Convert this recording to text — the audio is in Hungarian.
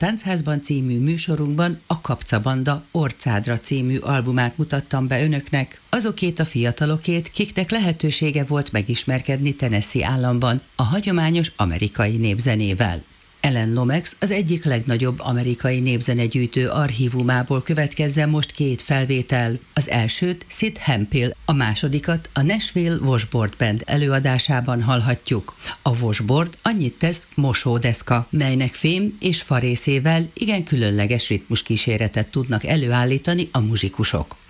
Táncházban című műsorunkban a Kapca Banda Orcádra című albumát mutattam be önöknek, azokét a fiatalokét, kiknek lehetősége volt megismerkedni Tennessee államban a hagyományos amerikai népzenével. Ellen Lomax az egyik legnagyobb amerikai népzenegyűjtő archívumából következzen most 2 felvétel. Az elsőt Sid Hemphill, a másodikat a Nashville Washboard Band előadásában hallhatjuk. A washboard annyit tesz mosódeszka, melynek fém és fa részével igen különleges ritmuskíséretet tudnak előállítani a muzsikusok.